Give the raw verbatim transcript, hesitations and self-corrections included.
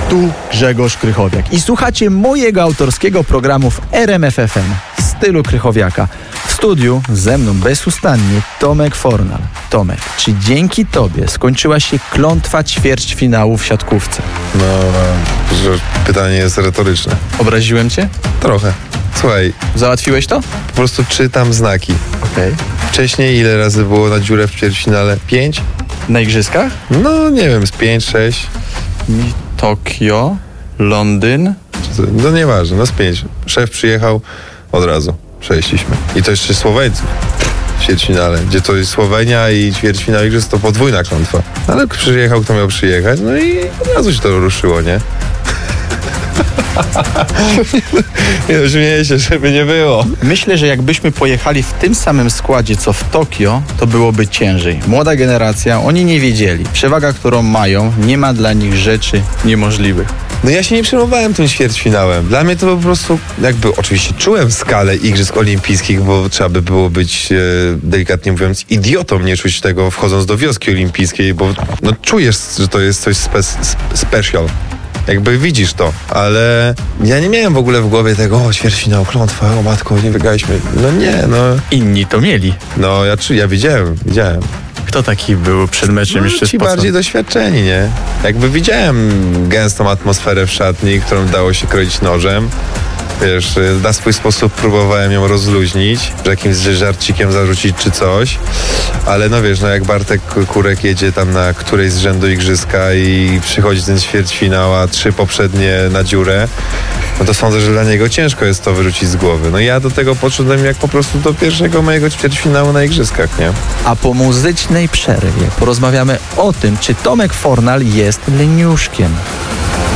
Tu Grzegorz Krychowiak i słuchacie mojego autorskiego programu w R M F F M w stylu Krychowiaka. W studiu ze mną bezustannie Tomek Fornal. Tomek, czy dzięki tobie skończyła się klątwa ćwierćfinału w siatkówce? No, że pytanie jest retoryczne. Obraziłem cię? Trochę. Słuchaj, Załatwiłeś to? po prostu czytam znaki. Okej. Wcześniej ile razy było na dziurę w ćwierćfinale? Pięć? Na igrzyskach? No, nie wiem, z pięć, sześć. Tokio, Londyn. No nieważne, no z pięć. Szef przyjechał od razu. Przejściliśmy. I to jeszcze Słoweńców w ćwierćfinale, gdzie to jest Słowenia i ćwierćfinał igrzysk to podwójna klątwa. Ale przyjechał, kto miał przyjechać, no i od razu się to ruszyło, nie? Nie no, śmieję się, żeby nie było. Myślę, że jakbyśmy pojechali w tym samym składzie co w Tokio, to byłoby ciężej. Młoda generacja, oni nie wiedzieli. Przewaga, którą mają, nie ma dla nich rzeczy niemożliwych. No ja się nie przejmowałem tym ćwierćfinałem. Dla mnie to po prostu, jakby oczywiście czułem skalę igrzysk olimpijskich, bo trzeba by było być, e, delikatnie mówiąc, idiotą nie czuć tego wchodząc do wioski olimpijskiej, bo no czujesz, że to jest coś spe, special. Jakby widzisz to, ale ja nie miałem w ogóle w głowie tego, o ćwierćfinał, klątwa, o matko, nie wygraliśmy. No nie, no. Inni to mieli. No ja, czu, ja widziałem, widziałem. Kto taki był przed meczem No, jeszcze ci spocony? bardziej doświadczeni, nie? Jakby widziałem gęstą atmosferę w szatni, którą dało się kroić nożem. Wiesz, na swój sposób próbowałem ją rozluźnić, że jakimś żarcikiem zarzucić czy coś, ale no wiesz, no jak Bartek Kurek jedzie tam na którejś z rzędu igrzyska i przychodzi ten ćwierćfinał, a trzy poprzednie na dziurę, no to sądzę, że dla niego ciężko jest to wyrzucić z głowy. No ja do tego podszedłem jak po prostu do pierwszego mojego ćwierćfinału na igrzyskach, nie? A po muzycznej przerwie porozmawiamy o tym, czy Tomek Fornal jest leniuszkiem.